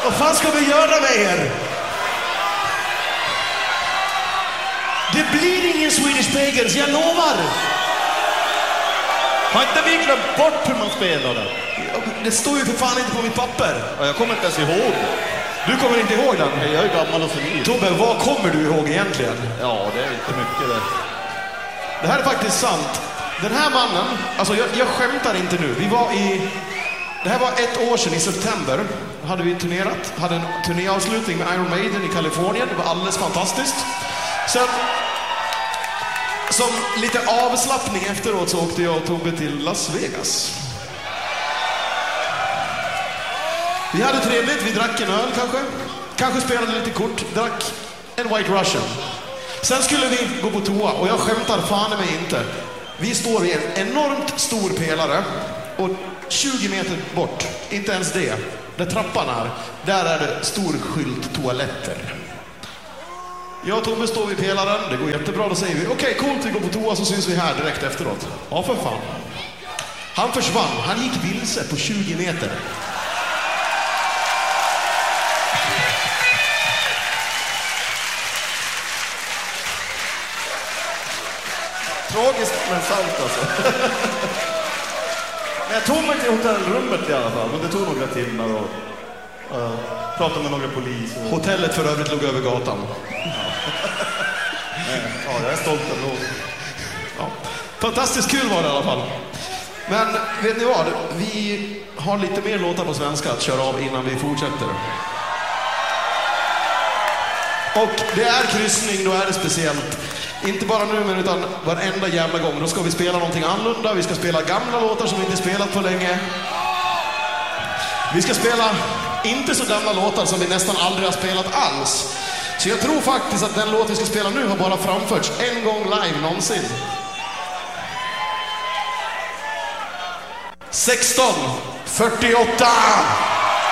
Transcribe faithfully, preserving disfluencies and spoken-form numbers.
Vad fan ska vi göra med er? Det blir ingen Swedish Pagans, jag lovar. Har inte vi glömt bort hur man spelar det? Det står ju för fan inte på mitt papper. Ja, jag kommer inte ens ihåg. Du kommer inte ihåg den? Jag är gammal och senil. Tobbe, vad kommer du ihåg egentligen? Ja, det är inte mycket det. Det här är faktiskt sant. Den här mannen, alltså jag, jag skämtar inte nu. Vi var i... Det här var ett år sedan i september. Hade vi turnerat. Hade en turnéavslutning med Iron Maiden i Kalifornien. Det var alldeles fantastiskt. Sen... Som lite avslappning efteråt så åkte jag och Tobbe till Las Vegas. Vi hade trevligt, vi drack en öl kanske. Kanske spelade lite kort, drack en White Russian. Sen skulle vi gå på toa och jag skämtar fan mig inte. Vi står i en enormt stor pelare och tjugo meter bort, inte ens det, där trappan är, där är det stor skylt toaletter. Jag och Tobbe står vid pelaren, det går jättebra, då säger vi okej, okay, coolt, vi går på toa så syns vi här direkt efteråt. Ja, för fan. Han försvann, han gick vilse på tjugo meter. Tragiskt men sant alltså. Men jag tog mig till hotellrummet i alla fall, men det tog några timmar och uh, pratade med några poliser. Hotellet för övrigt låg över gatan. Ja, jag är stolt ändå. Ja. Fantastiskt kul var det i alla fall. Men vet ni vad? Vi har lite mer låtar på svenska att köra av innan vi fortsätter. Och det är kryssning, då är det speciellt. Inte bara nu, men utan varenda jävla gång. Då ska vi spela någonting annorlunda. Vi ska spela gamla låtar som vi inte spelat på länge. Vi ska spela inte så gamla låtar som vi nästan aldrig har spelat alls. Så jag tror faktiskt att den låt vi ska spela nu har bara framförts en gång live någonsin. sexton fyrtioåtta